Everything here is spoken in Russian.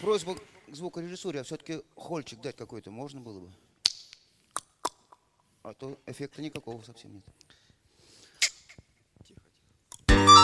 Просьба к звукорежиссуре, а все-таки хольчик дать какой-то можно было бы? А то эффекта никакого совсем нет.